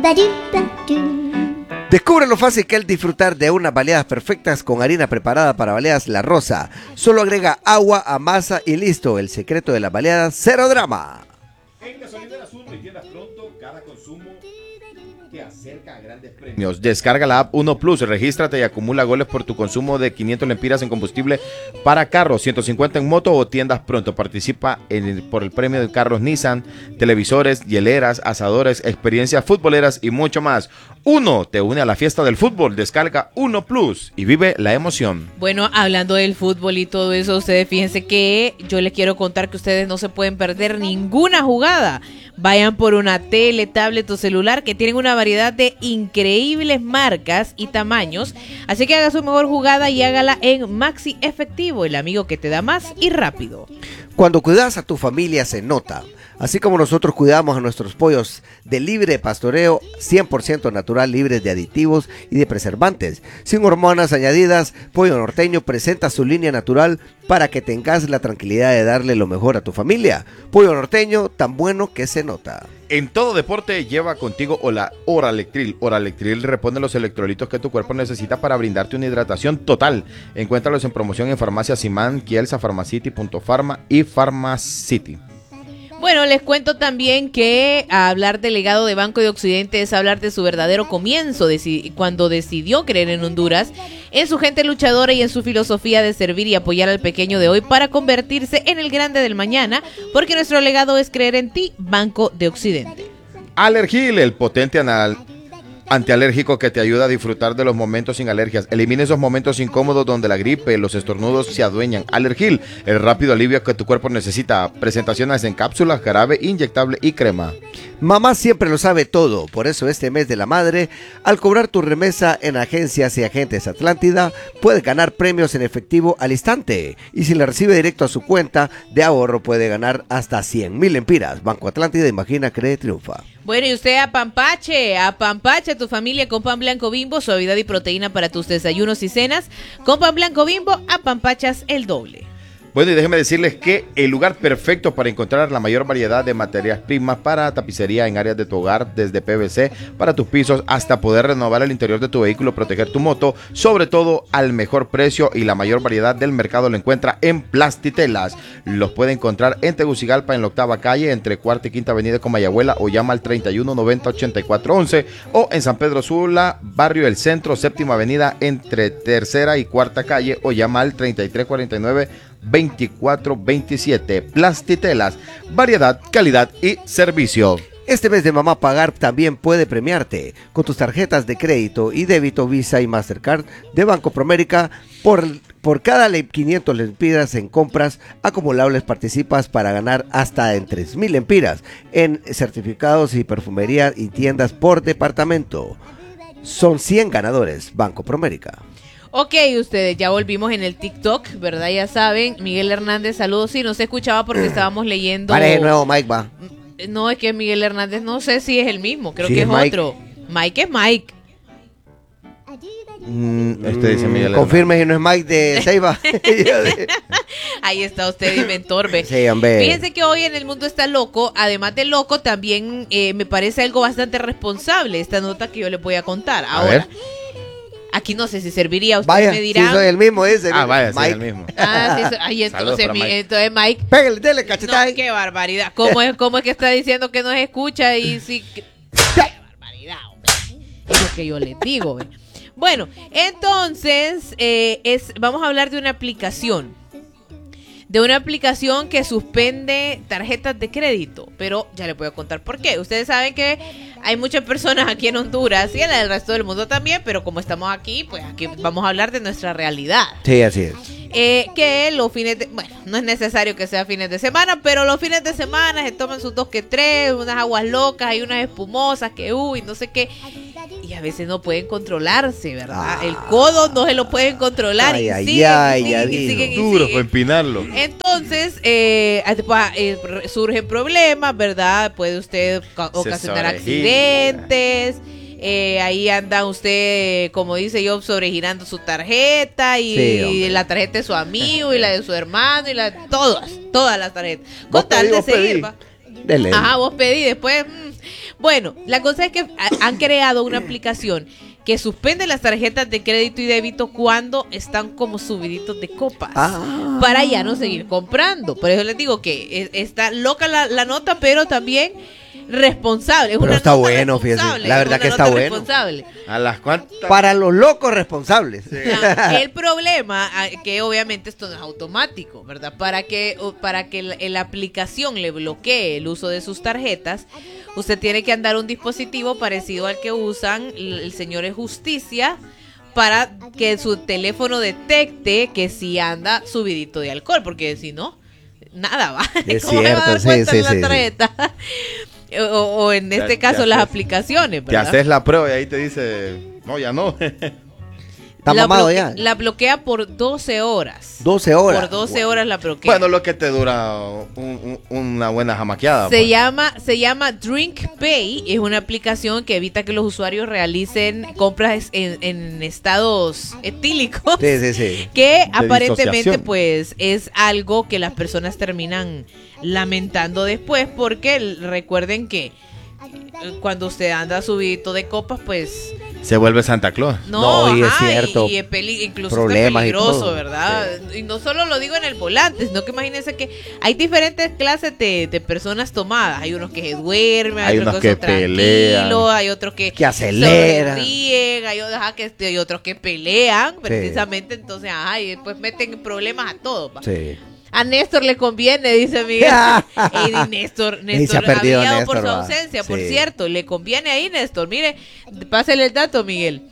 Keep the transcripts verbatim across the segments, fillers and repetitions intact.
Descubre lo fácil que es disfrutar de unas baleadas perfectas con harina preparada para baleadas La Rosa. Solo agrega agua, amasa y listo. El secreto de las baleadas, cero drama. En Gasolinera Azul requieras pronto, cada consumo te acerca a grandes premios. Descarga la app uno Plus, regístrate y acumula goles por tu consumo de quinientas lempiras en combustible para carros, ciento cincuenta en moto o tiendas pronto. Participa en el, por el premio de carros Nissan, televisores, hieleras, asadores, experiencias futboleras y mucho más. Uno te une a la fiesta del fútbol. Descarga uno Plus y vive la emoción. Bueno, hablando del fútbol y todo eso, ustedes fíjense que yo les quiero contar que ustedes no se pueden perder ninguna jugada. Vayan por una tele, tablet o celular que tienen una variedad de increíbles marcas y tamaños. Así que haga su mejor jugada y hágala en Maxi Efectivo, el amigo que te da más y rápido. Cuando cuidas a tu familia se nota. Así como nosotros cuidamos a nuestros pollos de libre pastoreo, cien por ciento natural, libres de aditivos y de preservantes, sin hormonas añadidas, Pollo Norteño presenta su línea natural para que tengas la tranquilidad de darle lo mejor a tu familia. Pollo Norteño, tan bueno que se nota. En todo deporte lleva contigo la Oralectril. Oralectril repone los electrolitos que tu cuerpo necesita para brindarte una hidratación total. Encuéntralos en promoción en Farmacia Simán, Kielsa, Farmacity, Punto Farma y Farmacity. Bueno, les cuento también que hablar del legado de Banco de Occidente es hablar de su verdadero comienzo, deci- cuando decidió creer en Honduras, en su gente luchadora y en su filosofía de servir y apoyar al pequeño de hoy para convertirse en el grande del mañana, porque nuestro legado es creer en ti, Banco de Occidente. Alergil, el potente anal antialérgico que te ayuda a disfrutar de los momentos sin alergias. Elimina esos momentos incómodos donde la gripe, los estornudos se adueñan. Alergil, el rápido alivio que tu cuerpo necesita. Presentaciones en cápsulas, jarabe, inyectable y crema. Mamá siempre lo sabe todo, por eso este mes de la madre, al cobrar tu remesa en agencias y agentes Atlántida, puedes ganar premios en efectivo al instante. Y si la recibe directo a su cuenta de ahorro, puede ganar hasta cien mil lempiras. Banco Atlántida, imagina, cree, triunfa. Bueno, y usted apampache, apampache a tu familia con pan blanco Bimbo, suavidad y proteína para tus desayunos y cenas. Con pan blanco Bimbo, apampachas el doble. Bueno, y déjenme decirles que el lugar perfecto para encontrar la mayor variedad de materias primas para tapicería en áreas de tu hogar, desde P V C para tus pisos hasta poder renovar el interior de tu vehículo, proteger tu moto, sobre todo al mejor precio y la mayor variedad del mercado lo encuentra en Plastitelas. Los puede encontrar en Tegucigalpa, en la octava calle, entre cuarta y quinta avenida con Mayagüela, o llama al treinta y uno noventa ochenta y cuatro once, o en San Pedro Sula, barrio El Centro, séptima avenida, entre tercera y cuarta calle, o llama al treinta y tres cuarenta y nueve veinticuatro veintisiete. Plastitelas, variedad, calidad y servicio. Este mes de Mamá Pagar también puede premiarte con tus tarjetas de crédito y débito Visa y Mastercard de Banco Promérica. Por, por cada quinientas lempiras en compras acumulables participas para ganar hasta en tres mil lempiras en certificados y perfumería y tiendas por departamento. Son cien ganadores, Banco Promérica. Ok, ustedes, ya volvimos en el TikTok, ¿verdad? Ya saben, Miguel Hernández, saludos. Sí, no se escuchaba porque estábamos leyendo... Pare de nuevo, Mike, va. No, es que Miguel Hernández, no sé si es el mismo, creo Sí, que es Mike. otro. Mike es Mike. Mm, Este dice Miguel confirme si no es Mike de Ceiba. Ahí está usted, inventor, ve. Sí, hombre. Fíjense que hoy en el mundo está loco, además de loco, también eh, me parece algo bastante responsable esta nota que yo les voy a contar. A Ahora, ver. aquí no sé si serviría, usted Vaya, me si dirá. soy el mismo, ese. Ah, vaya, sí, Mike. el mismo. Ah, sí, so- ay, Saludos entonces, para mi- Mike. entonces Mike. Pégale, dele, cachetada. No, qué barbaridad. ¿Cómo es, cómo es que está diciendo que nos escucha y sí? que- Qué barbaridad, hombre. Es lo que yo les digo. ¿ve? Bueno, entonces eh, es, vamos a hablar de una aplicación. De una aplicación que suspende tarjetas de crédito. Pero ya les voy a contar por qué. Ustedes saben que hay muchas personas aquí en Honduras y en el resto del mundo también. Pero como estamos aquí, pues aquí vamos a hablar de nuestra realidad. Sí, así es. Eh, que los fines de... Bueno, no es necesario que sea fines de semana, pero los fines de semana se toman sus dos que tres, unas aguas locas y unas espumosas que uy, no sé qué. Y a veces no pueden controlarse, ¿verdad? Ah. El codo no se lo pueden controlar. Ay, y ay, siguen, ay, y ya siguen, y dijo. siguen, y Duro siguen. para empinarlo. Entonces, eh, eh, surgen problemas, ¿verdad? Puede usted ca- ocasionar sobregira. accidentes. Eh, ahí anda usted, como dice Job, sobregirando su tarjeta y, Sí, hombre. la tarjeta de su amigo y la de su hermano y la todas, todas las tarjetas. Vos Con tal pedí, de vos pedí. seguir, va. Dele. Ajá, vos pedí después. mm. Bueno, la cosa es que a- han creado una aplicación que suspende las tarjetas de crédito y débito cuando están como subiditos de copas, Ah. para ya no seguir comprando. Por eso les digo que es- está loca la, la nota, pero también responsable. Es Pero una está nota bueno, fíjese. responsable, La es verdad una que está nota bueno. responsable. ¿A las cuantas? Para los locos responsables. Ah, el problema, ah, que obviamente esto no es automático, ¿verdad? Para que, o- para que la, la aplicación le bloquee el uso de sus tarjetas, usted tiene que andar un dispositivo parecido al que usan el, el señor de justicia para que su teléfono detecte que si anda subidito de alcohol, porque si no, nada va. Es ¿Cómo me va a dar cierto, sí, cuenta sí, en la sí, sí. tarjeta? O, o en este Ya- caso ya las sé. aplicaciones, Te ¿verdad? haces la prueba y ahí te dice, no, ya no. Está la mamado bloque- ya. La bloquea por doce horas. doce horas. Por doce Bueno. horas la bloquea. Bueno, lo que te dura un- un- una buena jamaqueada. se pues. llama se llama Drink Pay, es una aplicación que evita que los usuarios realicen compras en, en estados etílicos, Sí, sí, sí. que aparentemente disociación. pues es algo que las personas terminan lamentando después, porque l- recuerden que eh, cuando usted anda subidito de copas, pues Se vuelve Santa Claus. no, No, y es ajá, cierto. y, es peli- incluso Problemas es y peligroso, todo. ¿verdad? Y no solo lo digo en el volante, sino que imagínense que hay diferentes clases de, de personas tomadas. Hay unos que se duermen, hay, Hay otros unos que, que son tranquilos, pelean. hay otros que, Que aceleran. se ríen, hay, ajá, que, hay otros que pelean, precisamente. Entonces, ajá, y después meten problemas a todos. ¿va? Sí. A Néstor le conviene, dice Miguel. Ey, di Néstor, Y se Néstor ha perdido había Néstor, por su va. ausencia, por Sí. cierto. Le conviene ahí, Néstor. Mire, pásele el dato, Miguel.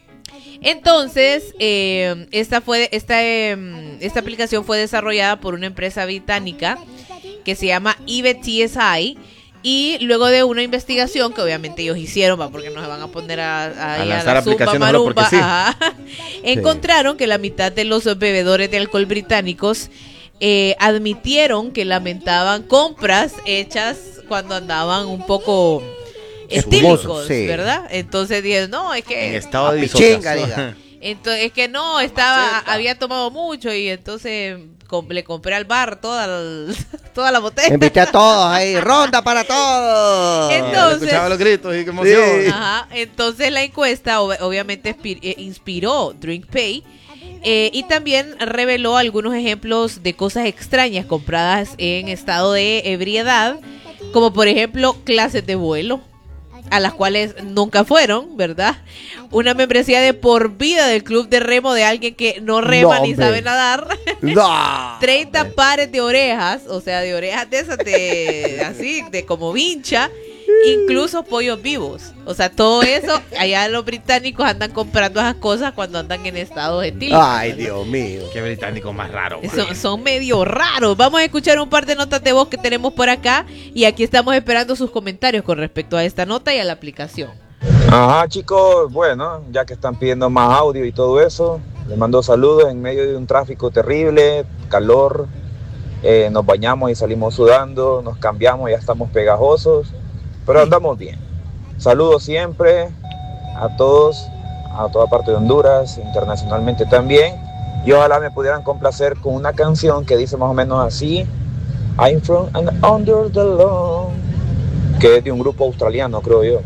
Entonces, eh, esta fue esta eh, esta aplicación fue desarrollada por una empresa británica que se llama I B T S I, y luego de una investigación que obviamente ellos hicieron, va, porque no se van a poner a, a, ahí a lanzar la zumba, aplicaciones solo porque marumba, sí. ajá, encontraron que la mitad de los bebedores de alcohol británicos eh, admitieron que lamentaban compras hechas cuando andaban un poco Espumosos, estílicos, sí. ¿verdad? Entonces dijeron, no, es que En estado de Pichinga, disociación. diga. entonces, es que no, estaba, Maceta. había tomado mucho y entonces com- le compré al bar toda la, toda la botella. Invité a todos ahí. Ronda para todos. Entonces- Escuchaba los gritos y qué emoción. Sí. Ajá, entonces la encuesta ob- obviamente espi- eh, inspiró Drink Pay, eh, y también reveló algunos ejemplos de cosas extrañas compradas en estado de ebriedad, como por ejemplo clases de vuelo, a las cuales nunca fueron, ¿verdad? Una membresía de por vida del club de remo de alguien que no rema No, ni hombre. sabe nadar. No. treinta pares de orejas, o sea, de orejas de esas de así, de como vincha, incluso pollos vivos. O sea, todo eso, allá los británicos andan comprando esas cosas cuando andan en estados etílicos. Ay, Dios mío. Qué británico más raro. man. Son, son medio raros. Vamos a escuchar un par de notas de voz que tenemos por acá, y aquí estamos esperando sus comentarios con respecto a esta nota y a la aplicación. Ajá, chicos, bueno, ya que están pidiendo más audio y todo eso, les mando saludos en medio de un tráfico terrible, calor, eh, nos bañamos y salimos sudando, nos cambiamos y ya estamos pegajosos, pero andamos bien. Saludos siempre a todos, a toda parte de Honduras, internacionalmente también, y ojalá me pudieran complacer con una canción que dice más o menos así, I'm from and under the law, que es de un grupo australiano, creo yo.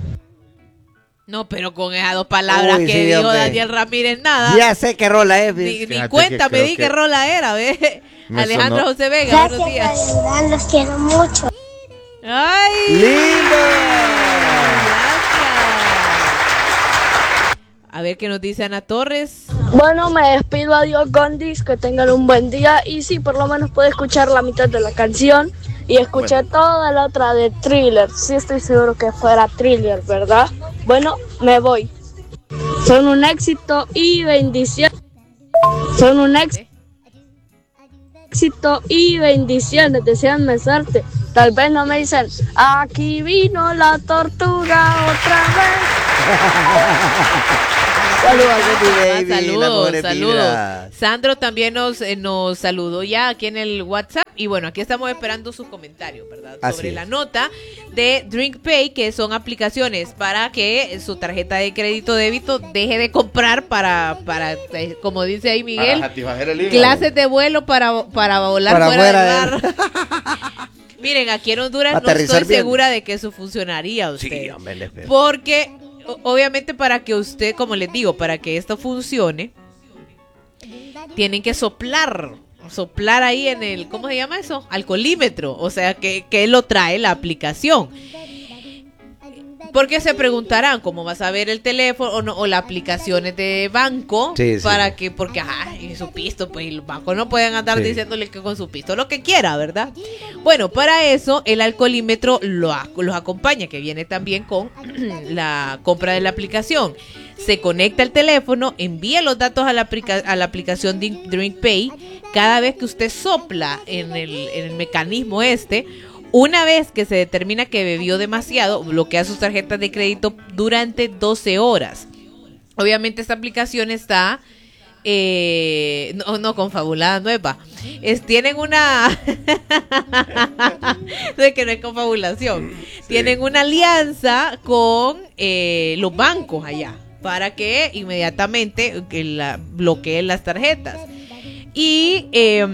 No, pero con esas dos palabras Uy, que sí, dijo hombre. Daniel Ramírez, nada. Ya sé qué rola es. Ni, Fis. ni Fíjate cuenta que me creo di que qué rola era, ¿ve? me Alejandro sonó- José Vega, Gracias buenos por días. ayudar, los quiero mucho. ¡Ay! ¡Lindo! Gracias. A ver qué nos dice Ana Torres. Bueno, me despido, adiós Gondis, que tengan un buen día y sí, por lo menos puedo escuchar la mitad de la canción y escuché toda la otra de Thriller. Sí, estoy seguro que fuera Thriller, ¿verdad? Bueno, me voy. Son un éxito y bendiciones. Son un ex- éxito y bendiciones. Desean besarte. Tal vez no me dicen, aquí vino la tortuga otra vez. Saludos, baby, las Saludos, mejores saludos. vibras. Sandro también nos, eh, nos saludó ya aquí en el WhatsApp. Y bueno, aquí estamos esperando sus comentarios, ¿verdad? Así Sobre es. la nota de Drink Pay, que son aplicaciones para que su tarjeta de crédito débito deje de comprar para, para eh, como dice ahí Miguel, Para satisfacer el hígado. clases de vuelo para, para volar Para fuera fuera del de- mar. Miren, aquí en Honduras no Aterrizar estoy bien. segura de que eso funcionaría a usted. Sí, hombre, les veo. Porque, o- obviamente, para que usted, como les digo, para que esto funcione, tienen que soplar. Soplar ahí en el, ¿cómo se llama eso? Alcoholímetro. O sea, que, que lo trae la aplicación. Porque se preguntarán cómo vas a ver el teléfono o, no, o las aplicaciones de banco. Sí, sí. Para que, porque, ajá, y su pisto, pues y los bancos no pueden andar Sí. diciéndole que con su pisto lo que quiera, ¿verdad? Bueno, para eso el alcoholímetro lo, a- los acompaña, que viene también con la compra de la aplicación. Se conecta el teléfono, envía los datos a la, aplica- a la aplicación de DrinkPay. Cada vez que usted sopla en el, en el mecanismo este, una vez que se determina que bebió demasiado, bloquea sus tarjetas de crédito durante doce horas. Obviamente esta aplicación está eh, no, no confabulada nueva. Es, tienen una no es que no es confabulación. Tienen una alianza con eh, los bancos allá para que inmediatamente que la, bloqueen las tarjetas. Y eh,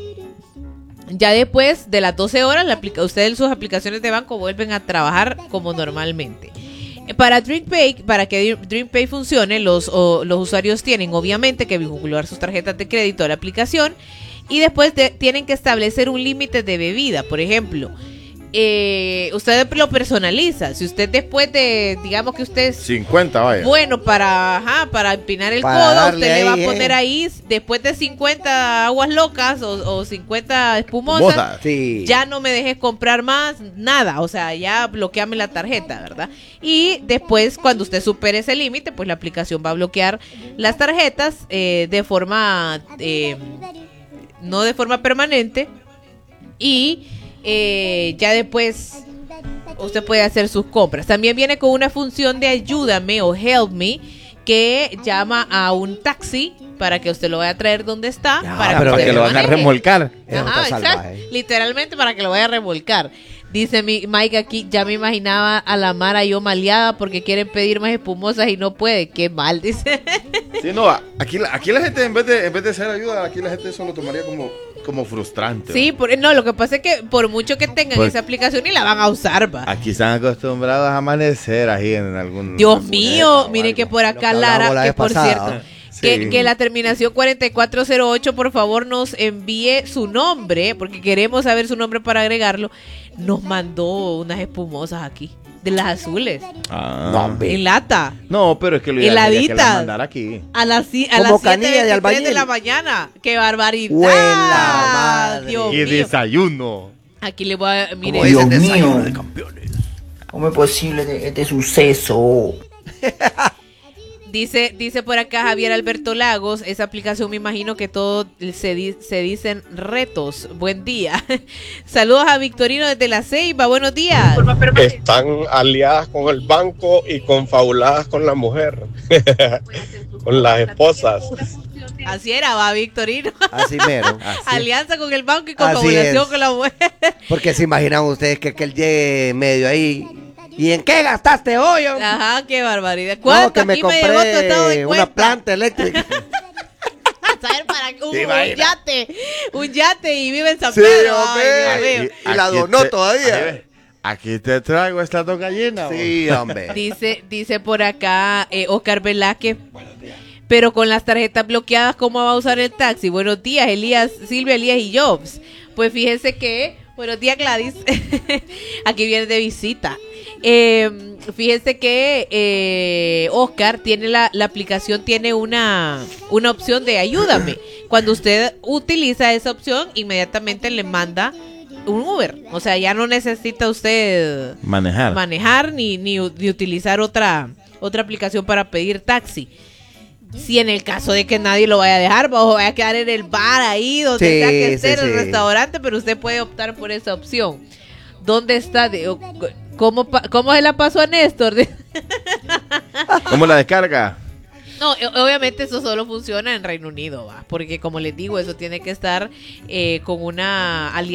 ya después de las doce horas, la aplica- ustedes sus aplicaciones de banco vuelven a trabajar como normalmente. Para DrinkPay, para que DrinkPay funcione, los, o, los usuarios tienen obviamente que vincular sus tarjetas de crédito a la aplicación y después de- tienen que establecer un límite de bebida. Por ejemplo, eh, usted lo personaliza. Si usted después de, digamos que usted es cincuenta, vaya. bueno para, ajá, para empinar el Para codo, darle usted le va a ahí, poner eh. ahí, después de cincuenta aguas locas o, o cincuenta espumosas, Moza. Sí. ya no me dejes comprar más, nada, o sea, ya bloqueame la tarjeta, ¿verdad? Y después, cuando usted supere ese límite, pues la aplicación va a bloquear las tarjetas eh, de forma, eh, no de forma permanente, y eh, ya después usted puede hacer sus compras. También viene con una función de ayúdame o help me, que llama a un taxi para que usted lo vaya a traer donde está, Ya, para pero que, Para usted que lo van a maneje. remolcar. Es Ajá, otra exacto. salvaje. Literalmente para que lo vaya a remolcar. Dice mi Mike aquí, ya me imaginaba a la Mara yo maleada porque quieren pedir más espumosas y no puede. Qué mal, dice. Sí, no, aquí, la- aquí la gente en vez de en vez de hacer ayuda, aquí la gente solo tomaría como, como frustrante. Sí, ¿va? por- no, lo que pasa es que por mucho que tengan Pues- esa aplicación y la van a usar, va. Aquí están acostumbrados a amanecer ahí en algún... Dios algún- mío, o miren algo. que por Lo acá que hablábamos Lara, la que vez por pasada. cierto, Sí. que, que la terminación cuarenta y cuatro cero ocho por favor nos envíe su nombre, porque queremos saber su nombre para agregarlo. Nos mandó unas espumosas aquí, de las azules, Ah. No, hombre. en lata, No, pero es que lo ideal sería que Heladitas. las mandara aquí. a las, ci- a Como las canilla de siete veintitrés albañil. de la mañana. ¡Qué barbaridad! ¡Huela madre! Dios ¡Qué mío. desayuno! Aquí le voy a... Mire, Como dicen, Dios desayuno mío. de campeones. ¿Cómo es posible de- este suceso? Dice, dice por acá Javier Alberto Lagos, esa aplicación me imagino que todo se, di- se dicen retos. Buen día. Saludos a Victorino desde La Ceiba, buenos días. Están aliadas con el banco y confabuladas con la mujer, con las esposas. Así era, va Victorino. Así mero. Alianza con el banco y Así confabulación es. con la mujer. Porque se imaginan ustedes que, que él llegue medio ahí. ¿Y en qué gastaste hoy? hombre? Ajá, qué barbaridad. No, ¿Cuánto? que me Aquí me llegó tu estado de compré cuenta. una planta eléctrica. A saber para qué, un, ¿Te un imaginas? yate, un yate y vive en San Sí, Pedro. hombre. Ay, Dios mío. Y la donó te- todavía. ahí ve, Aquí te traigo esta toca llena. Sí, hombre. Dice, dice por acá eh, Oscar Velázquez. Pero con las tarjetas bloqueadas, ¿cómo va a usar el taxi? Buenos días, Elías, Silvia, Elías y Jobs. Pues fíjese que, buenos días, Gladys. Aquí viene de visita. Eh, fíjese que eh, Oscar tiene la, la aplicación, tiene una, una opción de ayúdame. Cuando usted utiliza esa opción, inmediatamente le manda un Uber. O sea, ya no necesita usted Manejar. manejar ni, ni, u- ni utilizar otra, otra aplicación para pedir taxi. Si en el caso de que nadie lo vaya a dejar, o vaya a quedar en el bar ahí, donde Sí, sea que esté, sí, en el sí. restaurante, pero usted puede optar por esa opción. ¿Dónde está? De- o- ¿Cómo, pa- ¿Cómo se la pasó a Néstor? ¿Cómo la descarga? No, o- obviamente eso solo funciona en Reino Unido, ¿va? Porque como les digo, eso tiene que estar eh, con una alianza